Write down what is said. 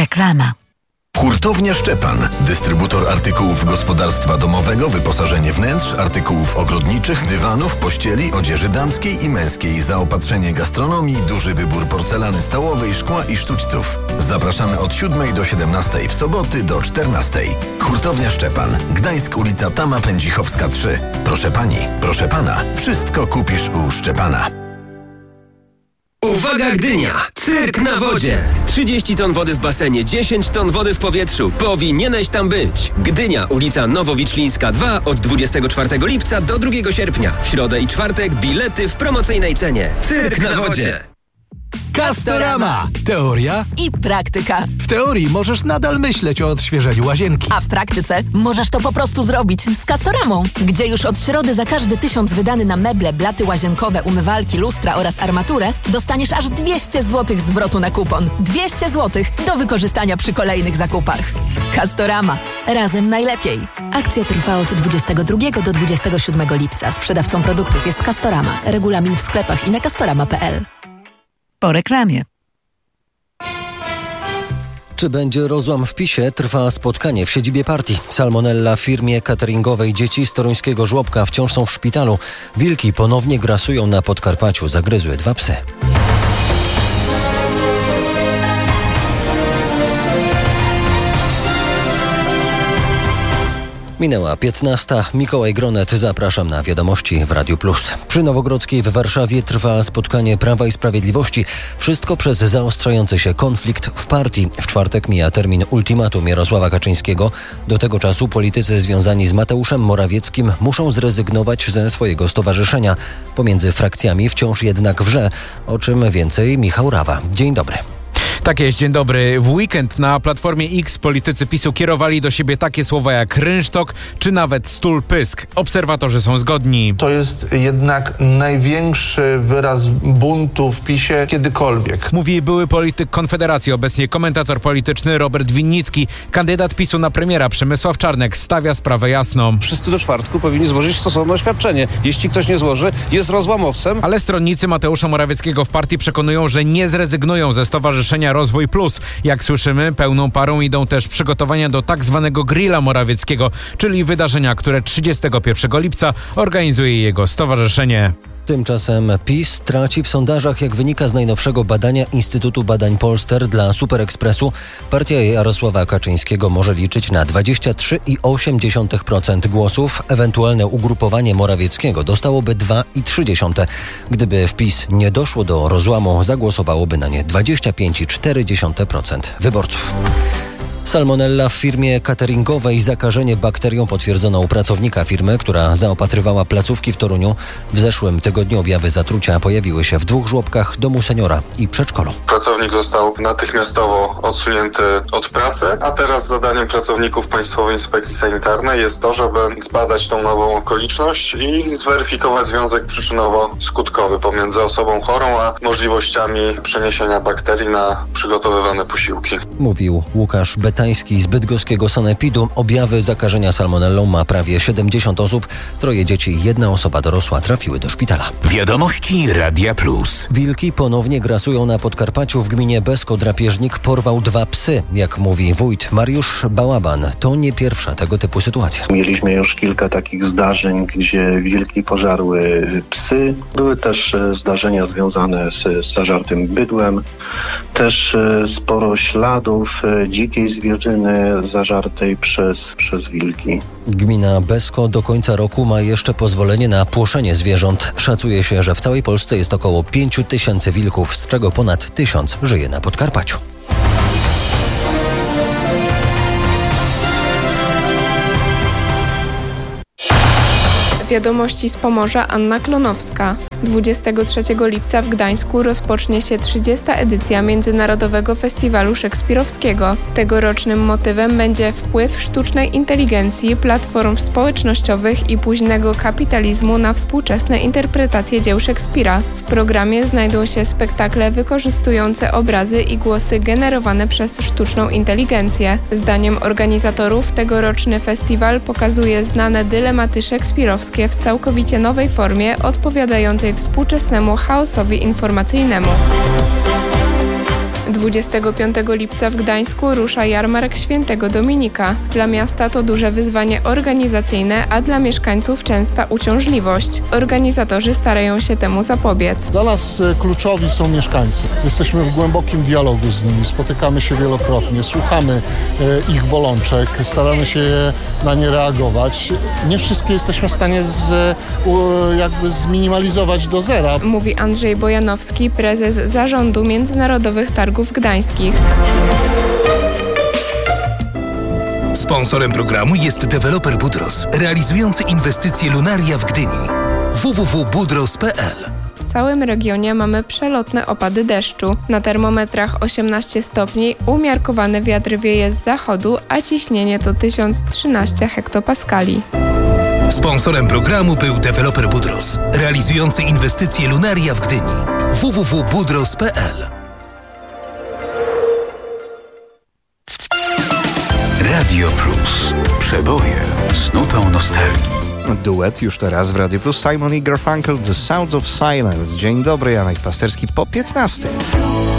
Reklama. Hurtownia Szczepan. Dystrybutor artykułów gospodarstwa domowego, wyposażenie wnętrz, artykułów ogrodniczych, dywanów, pościeli, odzieży damskiej i męskiej, zaopatrzenie gastronomii, duży wybór porcelany stołowej, szkła i sztućców. Zapraszamy od 7 do 17, w soboty do 14. Hurtownia Szczepan. Gdańsk, ulica Tama Pędzichowska 3. Proszę pani, proszę pana, wszystko kupisz u Szczepana. Uwaga Gdynia! Cyrk na wodzie! 30 ton wody w basenie, 10 ton wody w powietrzu. Powinieneś tam być! Gdynia, ulica Nowowiczlińska 2 od 24 lipca do 2 sierpnia. W środę i czwartek bilety w promocyjnej cenie. Cyrk na wodzie! Castorama. Teoria I praktyka. W teorii możesz nadal myśleć o odświeżeniu łazienki. A w praktyce możesz to po prostu zrobić z Castoramą, gdzie już od środy za każdy 1000 wydany na meble, blaty łazienkowe, umywalki, lustra oraz armaturę dostaniesz aż 200 zł zwrotu na kupon. 200 zł do wykorzystania przy kolejnych zakupach. Castorama. Razem najlepiej. Akcja trwa od 22 do 27 lipca. Sprzedawcą produktów jest Castorama. Regulamin w sklepach i na castorama.pl. Po reklamie. Czy będzie rozłam w PiS-ie? Trwa spotkanie w siedzibie partii. Salmonella w firmie cateringowej dzieci z toruńskiego żłobka wciąż są w szpitalu. Wilki ponownie grasują na Podkarpaciu. Zagryzły 2 psy. Minęła 15. Mikołaj Gronet. Zapraszam na wiadomości w Radiu Plus. Przy Nowogrodzkiej w Warszawie trwa spotkanie Prawa i Sprawiedliwości. Wszystko przez zaostrzający się konflikt w partii. W czwartek mija termin ultimatum Jarosława Kaczyńskiego. Do tego czasu politycy związani z Mateuszem Morawieckim muszą zrezygnować ze swojego stowarzyszenia. Pomiędzy frakcjami wciąż jednak wrze. O czym więcej Michał Rawa. Dzień dobry. Tak jest, dzień dobry. W weekend na Platformie X politycy PiS-u kierowali do siebie takie słowa jak rynsztok czy nawet stul pysk. Obserwatorzy są zgodni. To jest jednak największy wyraz buntu w PiS-ie kiedykolwiek. Mówi były polityk Konfederacji, obecnie komentator polityczny Robert Winnicki. Kandydat PiS-u na premiera Przemysław Czarnek stawia sprawę jasno. Wszyscy do czwartku powinni złożyć stosowne oświadczenie. Jeśli ktoś nie złoży, jest rozłamowcem. Ale stronnicy Mateusza Morawieckiego w partii przekonują, że nie zrezygnują ze stowarzyszenia Rozwój Plus. Jak słyszymy, pełną parą idą też przygotowania do tak zwanego grilla Morawieckiego, czyli wydarzenia, które 31 lipca organizuje jego stowarzyszenie. Tymczasem PiS traci w sondażach, jak wynika z najnowszego badania Instytutu Badań Polster dla Superekspresu. Partia Jarosława Kaczyńskiego może liczyć na 23,8% głosów. Ewentualne ugrupowanie Morawieckiego dostałoby 2,3%. Gdyby w PiS nie doszło do rozłamu, zagłosowałoby na nie 25,4% wyborców. Salmonella w firmie cateringowej. Zakażenie bakterią potwierdzono u pracownika firmy, która zaopatrywała placówki w Toruniu. W zeszłym tygodniu objawy zatrucia pojawiły się w 2 żłobkach, domu seniora i przedszkolu. Pracownik został natychmiastowo odsunięty od pracy, a teraz zadaniem pracowników Państwowej Inspekcji Sanitarnej jest to, żeby zbadać tą nową okoliczność i zweryfikować związek przyczynowo-skutkowy pomiędzy osobą chorą a możliwościami przeniesienia bakterii na przygotowywane posiłki. Mówił Łukasz Betański z bydgoskiego sanepidu. Objawy zakażenia salmonellą ma prawie 70 osób. 3 dzieci i 1 osoba dorosła trafiły do szpitala. Wiadomości Radia Plus. Wilki ponownie grasują na Podkarpaciu. W gminie Besko drapieżnik porwał 2 psy. Jak mówi wójt Mariusz Bałaban, to nie pierwsza tego typu sytuacja. Mieliśmy już kilka takich zdarzeń, gdzie wilki pożarły psy. Były też zdarzenia związane z zażartym bydłem. Też sporo śladów dzikiej zwierzyny zażartej przez wilki. Gmina Besko do końca roku ma jeszcze pozwolenie na płoszenie zwierząt. Szacuje się, że w całej Polsce jest około 5000 wilków, z czego ponad 1000 żyje na Podkarpaciu. Wiadomości z Pomorza, Anna Klonowska. 23 lipca w Gdańsku rozpocznie się 30. edycja Międzynarodowego Festiwalu Szekspirowskiego. Tegorocznym motywem będzie wpływ sztucznej inteligencji, platform społecznościowych i późnego kapitalizmu na współczesne interpretacje dzieł Szekspira. W programie znajdą się spektakle wykorzystujące obrazy i głosy generowane przez sztuczną inteligencję. Zdaniem organizatorów tegoroczny festiwal pokazuje znane dylematy szekspirowskie w całkowicie nowej formie, odpowiadającej współczesnemu chaosowi informacyjnemu. 25 lipca w Gdańsku rusza jarmark Świętego Dominika. Dla miasta to duże wyzwanie organizacyjne, a dla mieszkańców częsta uciążliwość. Organizatorzy starają się temu zapobiec. Dla nas kluczowi są mieszkańcy. Jesteśmy w głębokim dialogu z nimi, spotykamy się wielokrotnie, słuchamy ich bolączek, staramy się na nie reagować. Nie wszystkie jesteśmy w stanie zminimalizować do zera. Mówi Andrzej Bojanowski, prezes Zarządu Międzynarodowych Targów Gdańskich. Sponsorem programu jest deweloper Budros, realizujący inwestycje Lunaria w Gdyni. www.budros.pl. W całym regionie mamy przelotne opady deszczu. Na termometrach 18 stopni, umiarkowany wiatr wieje z zachodu, a ciśnienie to 1013 hektopaskali. Sponsorem programu był deweloper Budros, realizujący inwestycje Lunaria w Gdyni. www.budros.pl. Radio Plus. Przeboje z nutą nostalgii. Duet już teraz w Radio Plus. Simon i Garfunkel, The Sounds of Silence. Dzień dobry, Janek Pasterski po 15.